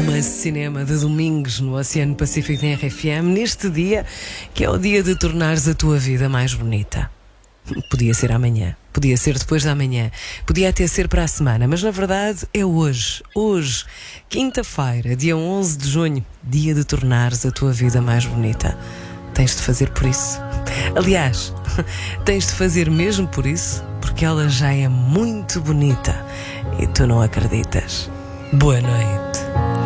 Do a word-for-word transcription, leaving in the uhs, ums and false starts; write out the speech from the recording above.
Romance Cinema de domingos no Oceano Pacífico da R F M, neste dia que é o dia de tornares a tua vida mais bonita. Podia ser amanhã, podia ser depois da manhã, podia até ser para a semana, mas na verdade é hoje, hoje, quinta-feira, dia onze de junho, dia de tornares a tua vida mais bonita. Tens de fazer por isso. Aliás, tens de fazer mesmo por isso, porque ela já é muito bonita e tu não acreditas. Boa noite.